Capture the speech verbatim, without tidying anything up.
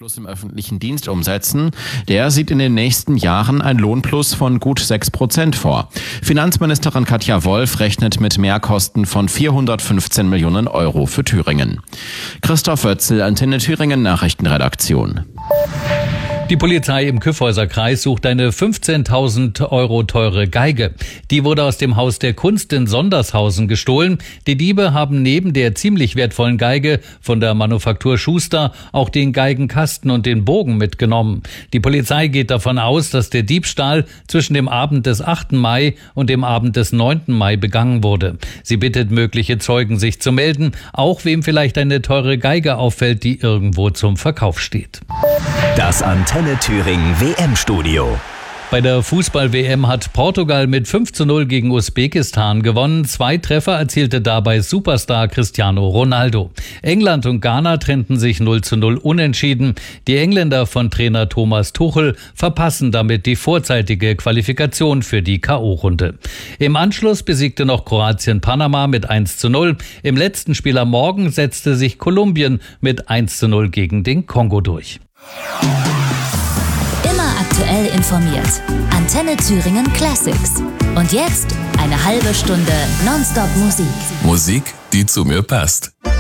Plus im öffentlichen Dienst umsetzen. Der sieht in den nächsten Jahren ein Lohnplus von gut sechs Prozent vor. Finanzministerin Katja Wolf rechnet mit Mehrkosten von vierhundertfünfzehn Millionen Euro für Thüringen. Christoph Wötzel, Antenne Thüringen Nachrichtenredaktion. Die Polizei im Kyffhäuser-Kreis sucht eine fünfzehntausend Euro teure Geige. Die wurde aus dem Haus der Kunst in Sondershausen gestohlen. Die Diebe haben neben der ziemlich wertvollen Geige von der Manufaktur Schuster auch den Geigenkasten und den Bogen mitgenommen. Die Polizei geht davon aus, dass der Diebstahl zwischen dem Abend des achten Mai und dem Abend des neunten Mai begangen wurde. Sie bittet mögliche Zeugen, sich zu melden, auch wem vielleicht eine teure Geige auffällt, die irgendwo zum Verkauf steht. Das Antenne Thüringen W M-Studio. Bei der Fußball-W M hat Portugal mit fünf zu null gegen Usbekistan gewonnen. Zwei Treffer erzielte dabei Superstar Cristiano Ronaldo. England und Ghana trennten sich null zu null unentschieden. Die Engländer von Trainer Thomas Tuchel verpassen damit die vorzeitige Qualifikation für die K O-Runde. Im Anschluss besiegte noch Kroatien Panama mit eins zu null. Im letzten Spiel am Morgen setzte sich Kolumbien mit eins zu null gegen den Kongo durch. Immer aktuell informiert. Antenne Thüringen Classics. Und jetzt eine halbe Stunde Nonstop Musik. Musik, die zu mir passt.